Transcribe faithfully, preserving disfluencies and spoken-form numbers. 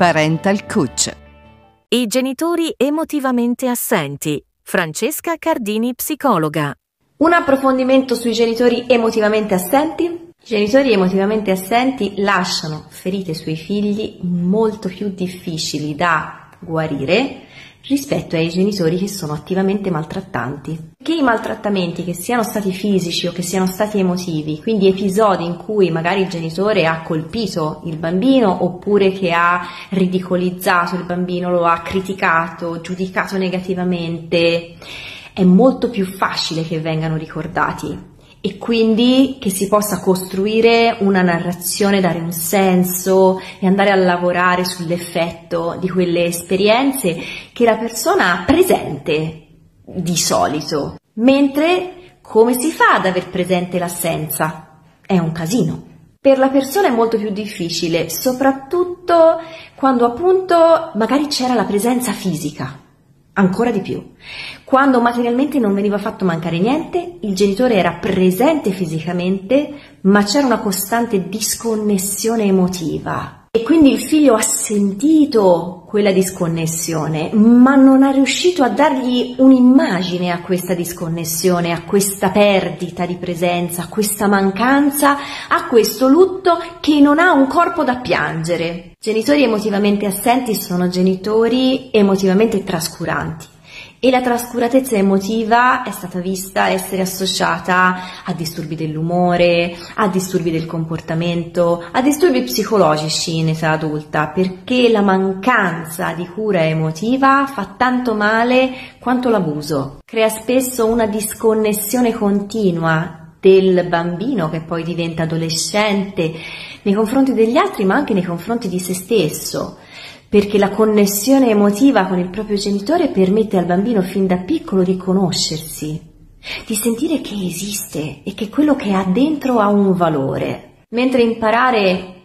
Parental Coach. I genitori emotivamente assenti. Francesca Cardini, psicologa. Un approfondimento sui genitori emotivamente assenti. I genitori emotivamente assenti lasciano ferite sui figli molto più difficili da guarire rispetto ai genitori che sono attivamente maltrattanti. Che i maltrattamenti, che siano stati fisici o che siano stati emotivi, quindi episodi in cui magari il genitore ha colpito il bambino oppure che ha ridicolizzato il bambino, lo ha criticato, giudicato negativamente, è molto più facile che vengano ricordati e quindi che si possa costruire una narrazione, dare un senso e andare a lavorare sull'effetto di quelle esperienze che la persona ha presente di solito. Mentre come si fa ad aver presente l'assenza? È un casino. Per la persona è molto più difficile, soprattutto quando appunto magari c'era la presenza fisica. Ancora di più. Quando materialmente non veniva fatto mancare niente, il genitore era presente fisicamente, ma c'era una costante disconnessione emotiva. E quindi il figlio ha sentito quella disconnessione, ma non è riuscito a dargli un'immagine a questa disconnessione, a questa perdita di presenza, a questa mancanza, a questo lutto che non ha un corpo da piangere. Genitori emotivamente assenti sono genitori emotivamente trascuranti. E la trascuratezza emotiva è stata vista essere associata a disturbi dell'umore, a disturbi del comportamento, a disturbi psicologici in età adulta, perché la mancanza di cura emotiva fa tanto male quanto l'abuso. Crea spesso una disconnessione continua del bambino che poi diventa adolescente nei confronti degli altri, ma anche nei confronti di se stesso. Perché la connessione emotiva con il proprio genitore permette al bambino fin da piccolo di conoscersi, di sentire che esiste e che quello che ha dentro ha un valore. Mentre imparare